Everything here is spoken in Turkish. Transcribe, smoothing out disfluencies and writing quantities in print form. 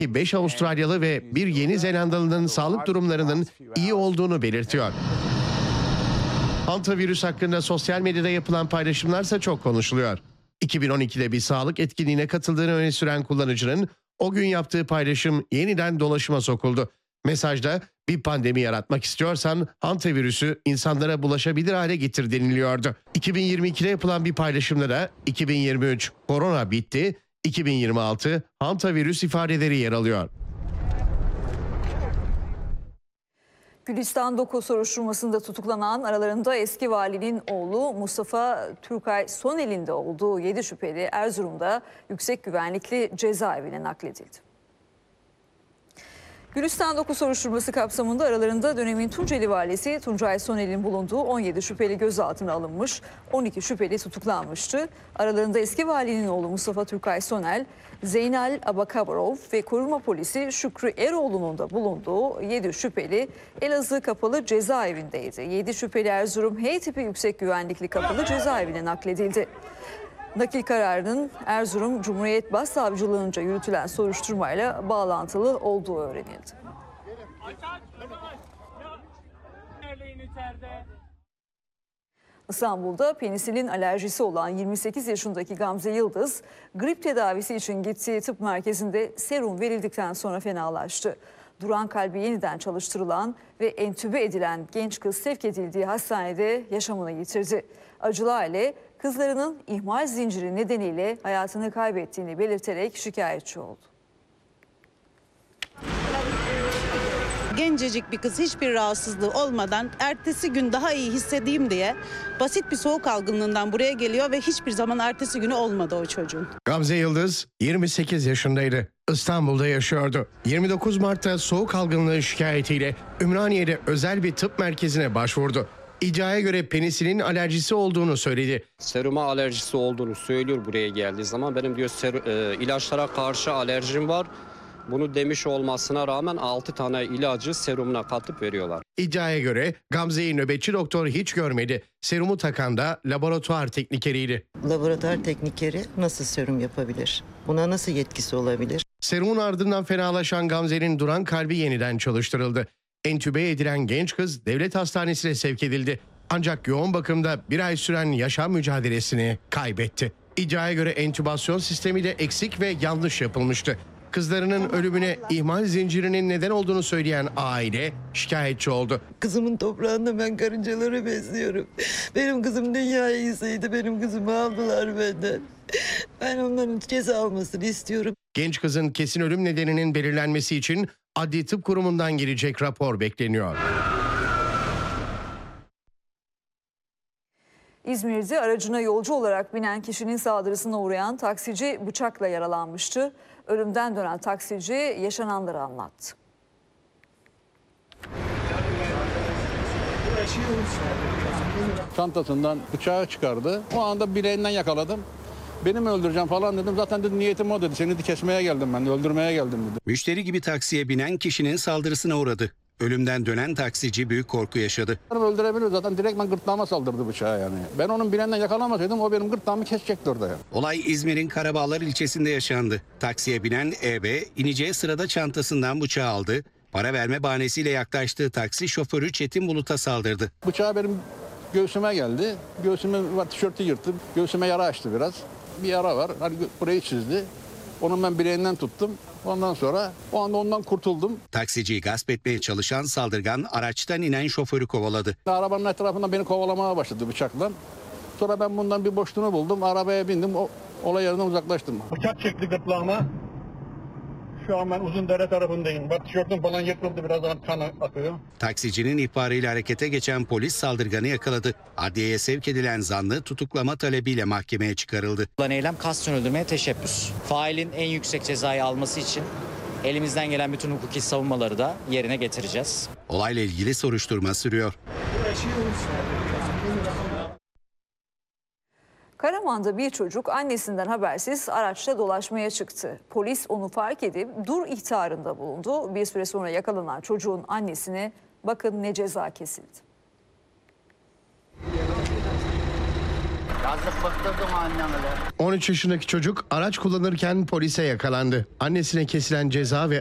5 Avustralyalı ve bir Yeni Zelandalı'nın sağlık durumlarının iyi olduğunu belirtiyor. Hantavirüs hakkında sosyal medyada yapılan paylaşımlarsa çok konuşuluyor. 2012'de bir sağlık etkinliğine katıldığını öne süren kullanıcının o gün yaptığı paylaşım yeniden dolaşıma sokuldu. Mesajda bir pandemi yaratmak istiyorsan hantavirüsü insanlara bulaşabilir hale getir deniliyordu. 2022'de yapılan bir paylaşımda da 2023 korona bitti, 2026 hantavirüs ifadeleri yer alıyor. Gülistan Doku soruşturmasında tutuklanan, aralarında eski valinin oğlu Mustafa Türkay Sonel'in de olduğu 7 şüpheli Erzurum'da yüksek güvenlikli cezaevine nakledildi. Gülistan Doku soruşturması kapsamında aralarında dönemin Tunceli valisi Tuncay Sonel'in bulunduğu 17 şüpheli gözaltına alınmış, 12 şüpheli tutuklanmıştı. Aralarında eski valinin oğlu Mustafa Türkay Sonel, Zeynal Abakabarov ve koruma polisi Şükrü Eroğlu'nun da bulunduğu 7 şüpheli Elazığ Kapalı Cezaevindeydi. 7 şüpheli Erzurum H tipi yüksek güvenlikli kapalı cezaevine nakledildi. Nakil kararının Erzurum Cumhuriyet Başsavcılığınca yürütülen soruşturmayla bağlantılı olduğu öğrenildi. İstanbul'da penisilin alerjisi olan 28 yaşındaki Gamze Yıldız, grip tedavisi için gittiği tıp merkezinde serum verildikten sonra fenalaştı. Duran kalbi yeniden çalıştırılan ve entübe edilen genç kız sevk edildiği hastanede yaşamını yitirdi. Acılı aile kızlarının ihmal zinciri nedeniyle hayatını kaybettiğini belirterek şikayetçi oldu. Gencecik bir kız hiçbir rahatsızlığı olmadan ertesi gün daha iyi hissedeyim diye basit bir soğuk algınlığından buraya geliyor ve hiçbir zaman ertesi günü olmadı o çocuğun. Gamze Yıldız 28 yaşındaydı. İstanbul'da yaşıyordu. 29 Mart'ta soğuk algınlığı şikayetiyle Ümraniye'de özel bir tıp merkezine başvurdu. İddiaya göre penisilin alerjisi olduğunu söyledi. Seruma alerjisi olduğunu söylüyor buraya geldiği zaman. Benim diyor ilaçlara karşı alerjim var. Bunu demiş olmasına rağmen 6 tane ilacı serumuna katıp veriyorlar. İddiaya göre Gamze'yi nöbetçi doktor hiç görmedi. Serumu takan da laboratuvar teknikeriydi. Laboratuvar teknikeri nasıl serum yapabilir? Buna nasıl yetkisi olabilir? Serumun ardından fenalaşan Gamze'nin duran kalbi yeniden çalıştırıldı. Entübe edilen genç kız devlet hastanesine sevk edildi. Ancak yoğun bakımda bir ay süren yaşam mücadelesini kaybetti. İddiaya göre entübasyon sistemi de eksik ve yanlış yapılmıştı. Kızlarının ölümüne ihmal zincirinin neden olduğunu söyleyen aile şikayetçi oldu. Kızımın toprağında ben karıncaları besliyorum. Benim kızım dünyaya iyisiydi. Benim kızımı aldılar benden. Ben onların ceza almasını istiyorum. Genç kızın kesin ölüm nedeninin belirlenmesi için Adli Tıp Kurumu'ndan gelecek rapor bekleniyor. İzmir'de aracına yolcu olarak binen kişinin saldırısına uğrayan taksici bıçakla yaralanmıştı. Ölümden dönen taksici yaşananları anlattı. Çantasından bıçağı çıkardı. O anda bileğinden yakaladım. Beni mi öldüreceğim falan dedim. Zaten dedi niyetim o dedi. Seni de kesmeye geldim ben de öldürmeye geldim dedi. Müşteri gibi taksiye binen kişinin saldırısına uğradı. Ölümden dönen taksici büyük korku yaşadı. Öldürebilir zaten direktmen gırtlağıma saldırdı bıçağı yani. Ben onun bileğinden yakalamasaydım o benim gırtlağımı kesecekti orada ya. Olay İzmir'in Karabağlar ilçesinde yaşandı. Taksiye binen EB ineceği sırada çantasından bıçağı aldı. Para verme bahanesiyle yaklaştığı taksi şoförü Çetin Bulut'a saldırdı. Bıçağı benim göğsüme geldi. Göğsüme tişörtü yırttım. Göğsüme yara açtı biraz. Bir yara var. Hani burayı çizdi. Onun ben bileğinden tuttum. Ondan sonra o anda ondan kurtuldum. Taksiciyi gasp etmeye çalışan saldırgan araçtan inen şoförü kovaladı. Arabanın etrafından beni kovalamaya başladı bıçakla. Sonra ben bundan bir boşluğunu buldum. Arabaya bindim. Olay yerinden uzaklaştım. Bıçak çekti gırtlağıma. Şu an ben Uzundere tarafındayım. Bak tişörtüm falan yırtıldı. Birazdan kan akıyor. Taksicinin ihbarıyla harekete geçen polis saldırganı yakaladı. Adliyeye sevk edilen zanlı tutuklama talebiyle mahkemeye çıkarıldı. Yapılan eylem kasten öldürmeye teşebbüs. Failin en yüksek cezayı alması için elimizden gelen bütün hukuki savunmaları da yerine getireceğiz. Olayla ilgili soruşturma sürüyor. Karaman'da bir çocuk annesinden habersiz araçta dolaşmaya çıktı. Polis onu fark edip dur ihtarında bulundu. Bir süre sonra yakalanan çocuğun annesine bakın ne ceza kesildi. Yazık bıktırdım annemi de. 13 yaşındaki çocuk araç kullanırken polise yakalandı. Annesine kesilen ceza ve